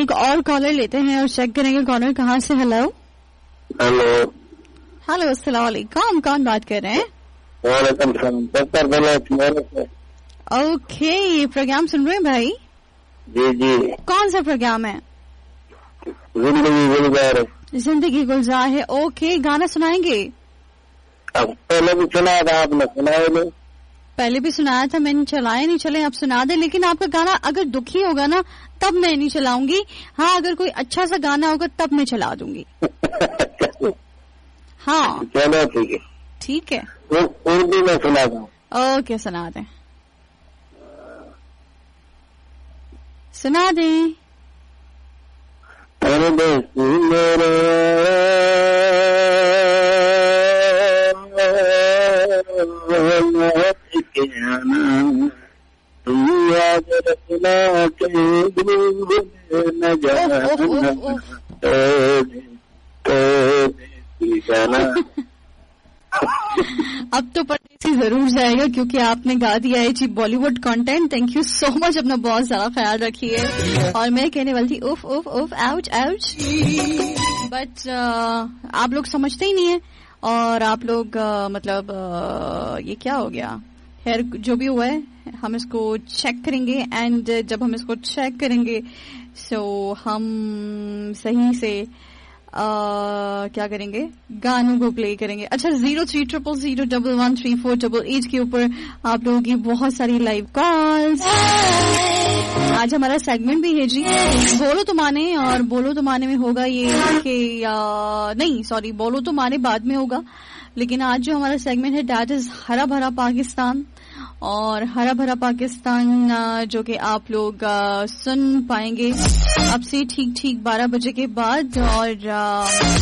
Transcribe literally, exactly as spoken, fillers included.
ایک اور کالر لیتے ہیں اور چیک کریں گے کالر کہاں سے. ہیلو ہیلو ہیلو السلام علیکم, کون بات کر رہے ہیں؟ وعلیکم السلام. اوکے, پروگرام سن رہے ہیں بھائی؟ جی جی. کون سا پروگرام ہے؟ زندگی گلزار. زندگی گلزار ہے. اوکے, گانا سنائیں گے؟ اب پہلے بھی سنا تھا آپ نے, سنایا نہیں؟ پہلے بھی سنایا تھا میں نے, چلایا نہیں. چلے آپ سنا دیں, لیکن آپ کا گانا اگر دکھی ہوگا نا تب میں نہیں چلاؤں گی. ہاں اگر کوئی اچھا سا گانا ہوگا تب میں چلا دوں گی. ہاں چلو ٹھیک ہے. ٹھیک ہے, اردو میں سنا تھا. اوکے سنا دیں سنا دیں. تم یاد رکھنا کہیں دور نہ جانا, اب تو پردیسی ضرور جائے گا کیونکہ آپ نے گا دیا ہے جی بالی would content. Thank you so مچ, اپنا بہت سارا خیال رکھیے. اور میں کہنے والی تھی اوف اوف اوف آؤچ آؤچ, بٹ آپ لوگ سمجھتے ہی نہیں ہیں. اور آپ لوگ مطلب یہ کیا ہو گیا, خیر جو بھی ہوا ہے ہم اس کو چیک کریں گے. اینڈ جب ہم اس کو چیک کریں گے سو ہم صحیح سے آ, کیا کریں گے, گانوں کو پلے کریں گے. اچھا, zero three triple zero double one three four double eight کے اوپر آپ لوگوں کی بہت ساری لائیو کالز. آج ہمارا سیگمنٹ بھی ہے جی بولو تو مانے, اور بولو تو مانے میں ہوگا یہ کہ نہیں سوری بولو تو مانے بعد میں ہوگا, لیکن آج جو ہمارا سیگمنٹ ہے دیٹ از ہرا بھرا پاکستان. اور ہرا بھرا پاکستان جو کہ آپ لوگ سن پائیں گے اب سے ٹھیک ٹھیک بارہ بجے کے بعد. اور